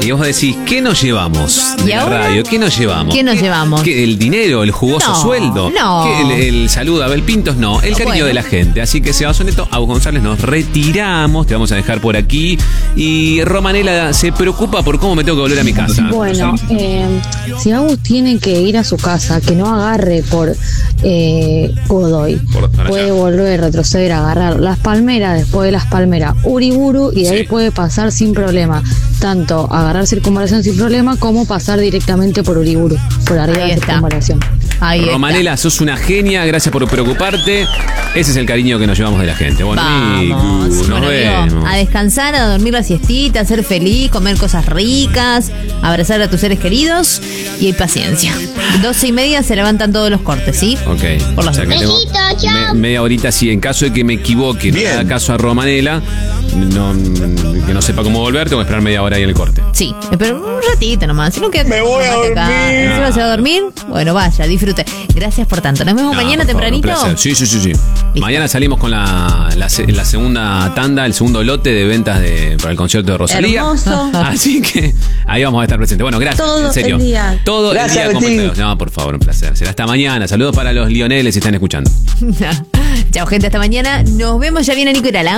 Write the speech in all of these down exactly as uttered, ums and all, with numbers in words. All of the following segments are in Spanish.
Y vos decís, ¿qué nos llevamos de la radio? ¿Qué nos llevamos? ¿Qué nos llevamos? ¿Qué, ¿El dinero? ¿El jugoso No, sueldo? no. ¿Qué, el, el saludo a Abel Pintos? No, el cariño Bueno. de la gente. Así que Seba Soneto, a vos González, nos retiramos. Te vamos a dejar por aquí. Y Romanela se preocupa por cómo me tengo que volver a mi casa. Bueno, eh, si Agus tiene que ir a su casa, que no agarre por eh, Godoy, Por- para puede allá. volver, retroceder, agarrar Las Palmeras, después de Las Palmeras, Uriburu, y de ahí Sí. puede pasar sin problema, tanto agarrar Circunvalación sin problema como pasar directamente por Uriburu, por arriba Ahí de está. Circunvalación. Ahí Romanela, sos una genia, gracias por preocuparte. Ese es el cariño que nos llevamos de la gente. Bueno, Vamos, Riku, nos bueno, digo, vemos. a descansar, a dormir la siestita, a ser feliz, comer cosas ricas, abrazar a tus seres queridos y hay paciencia. Doce y media se levantan todos los cortes, ¿sí? Ok. Por las O sea que tengo Besito, chao. me- media horita, sí, en caso de que me equivoque, no le haga caso a Romanela, no, que no sepa cómo volver, tengo que esperar media hora ahí en el corte. Sí, pero un ratito nomás. Si no queda, me voy a dormir. Encima se va a dormir. Bueno, vaya, disfrute. Gracias por tanto. Nos vemos No, mañana por favor, un tempranito. placer. Sí, sí, sí, sí. Mañana salimos con la, la, se- la segunda tanda, el segundo lote de ventas de, para el concierto de Rosalía. Hermoso. Así que ahí vamos a estar presentes. Bueno, gracias. Todo en serio. el día. Todo Gracias, el día Betín. completo. No, por favor, un placer. Será hasta mañana. Saludos para los Lioneles si están escuchando. Chao, gente. Hasta mañana. Nos vemos. Ya viene Nico Irala.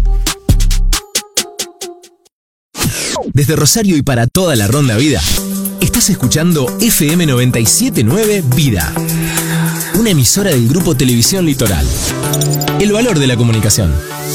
Desde Rosario y para toda la Ronda Vida, estás escuchando F M noventa y siete punto nueve Vida, una emisora del Grupo Televisión Litoral. El valor de la comunicación.